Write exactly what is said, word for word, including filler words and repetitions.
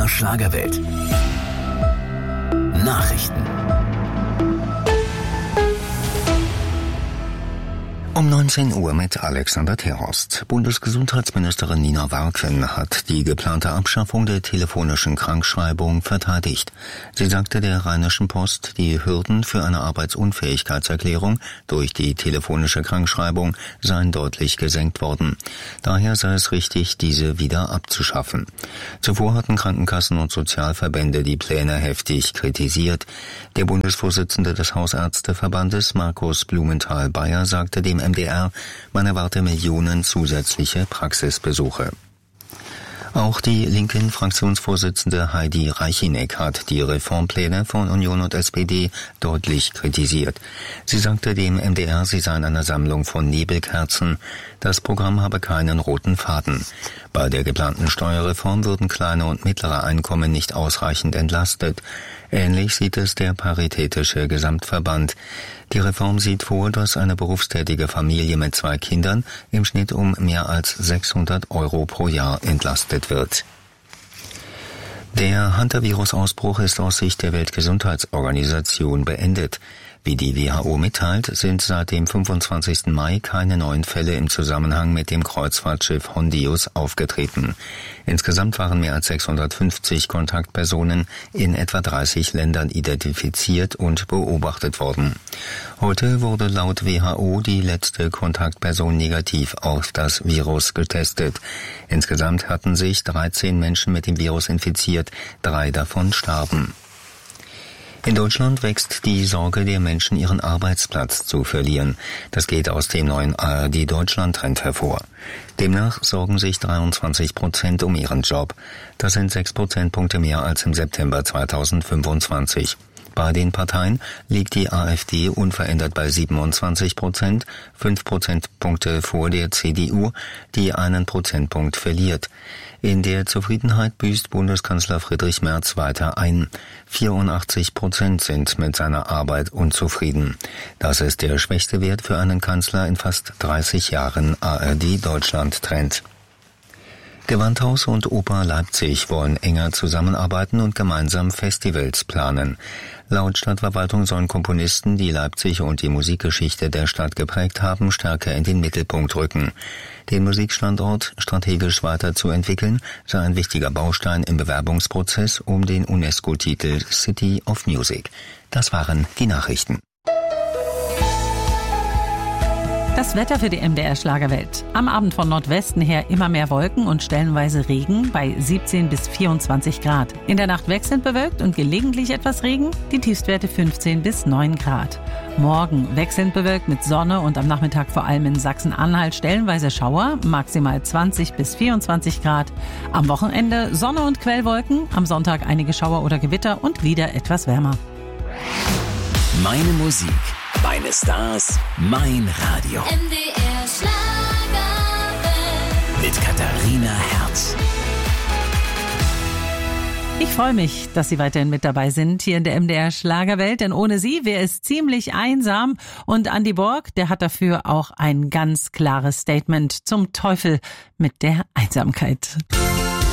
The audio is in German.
Schlagerwelt. Nachrichten. Um neunzehn Uhr mit Alexander Terhorst. Bundesgesundheitsministerin Nina Warken hat die geplante Abschaffung der telefonischen Krankschreibung verteidigt. Sie sagte der Rheinischen Post, die Hürden für eine Arbeitsunfähigkeitserklärung durch die telefonische Krankschreibung seien deutlich gesenkt worden. Daher sei es richtig, diese wieder abzuschaffen. Zuvor hatten Krankenkassen und Sozialverbände die Pläne heftig kritisiert. Der Bundesvorsitzende des Hausärzteverbandes, Markus Blumenthal-Beyer, sagte dem M D R, man erwarte Millionen zusätzliche Praxisbesuche. Auch die linken Fraktionsvorsitzende Heidi Reichineck hat die Reformpläne von Union und S P D deutlich kritisiert. Sie sagte dem M D R, sie seien eine Sammlung von Nebelkerzen. Das Programm habe keinen roten Faden. Bei der geplanten Steuerreform würden kleine und mittlere Einkommen nicht ausreichend entlastet. Ähnlich sieht es der Paritätische Gesamtverband. Die Reform sieht vor, dass eine berufstätige Familie mit zwei Kindern im Schnitt um mehr als sechshundert Euro pro Jahr entlastet wird. Der Hantavirus-Ausbruch ist aus Sicht der Weltgesundheitsorganisation beendet. Wie die W H O mitteilt, sind seit dem fünfundzwanzigsten Mai keine neuen Fälle im Zusammenhang mit dem Kreuzfahrtschiff Hondius aufgetreten. Insgesamt waren mehr als sechshundertfünfzig Kontaktpersonen in etwa dreißig Ländern identifiziert und beobachtet worden. Heute wurde laut W H O die letzte Kontaktperson negativ auf das Virus getestet. Insgesamt hatten sich dreizehn Menschen mit dem Virus infiziert, drei davon starben. In Deutschland wächst die Sorge der Menschen, ihren Arbeitsplatz zu verlieren. Das geht aus dem neuen A R D-Deutschland-Trend hervor. Demnach sorgen sich dreiundzwanzig Prozent um ihren Job. Das sind sechs Prozentpunkte mehr als im September zweitausendfünfundzwanzig. Bei den Parteien liegt die AfD unverändert bei siebenundzwanzig Prozent, fünf Prozentpunkte vor der C D U, die einen Prozentpunkt verliert. In der Zufriedenheit büßt Bundeskanzler Friedrich Merz weiter ein. vierundachtzig Prozent sind mit seiner Arbeit unzufrieden. Das ist der schwächste Wert für einen Kanzler in fast dreißig Jahren A R D-Deutschland-Trend. Gewandhaus und Oper Leipzig wollen enger zusammenarbeiten und gemeinsam Festivals planen. Laut Stadtverwaltung sollen Komponisten, die Leipzig und die Musikgeschichte der Stadt geprägt haben, stärker in den Mittelpunkt rücken. Den Musikstandort strategisch weiterzuentwickeln, sei ein wichtiger Baustein im Bewerbungsprozess um den UNESCO-Titel City of Music. Das waren die Nachrichten. Das Wetter für die M D R Schlagerwelt. Am Abend von Nordwesten her immer mehr Wolken und stellenweise Regen bei siebzehn bis vierundzwanzig Grad. In der Nacht wechselnd bewölkt und gelegentlich etwas Regen, die Tiefstwerte fünfzehn bis neun Grad. Morgen wechselnd bewölkt mit Sonne und am Nachmittag vor allem in Sachsen-Anhalt stellenweise Schauer, maximal zwanzig bis vierundzwanzig Grad. Am Wochenende Sonne und Quellwolken, am Sonntag einige Schauer oder Gewitter und wieder etwas wärmer. Meine Musik, meine Stars, mein Radio. M D R Schlagerwelt. Mit Katharina Herz. Ich freue mich, dass Sie weiterhin mit dabei sind hier in der M D R Schlagerwelt, denn ohne Sie wäre es ziemlich einsam. Und Andi Borg, der hat dafür auch ein ganz klares Statement zum Teufel mit der Einsamkeit.